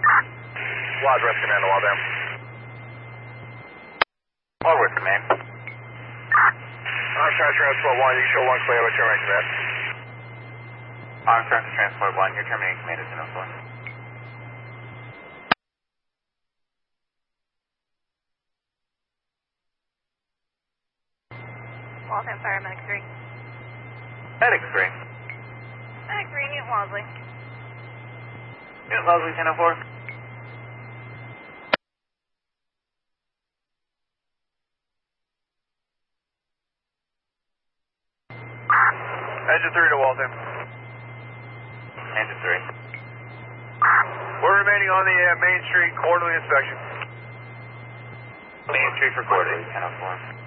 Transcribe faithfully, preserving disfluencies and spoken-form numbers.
Wildwood West Command, Waltham. Forward, command. Armstrong Transport one, you show one clear, return right command. Armstrong to Transport one, you're terminating command at zero four. Waltham Fire, Medic three. Medic three. Medic three, Newton Walsley. Newton Wellesley, ten oh four. Engine three to Waltham. Engine three. We're remaining on the uh, Main Street quarterly inspection. Main Street for quarterly, ten oh four.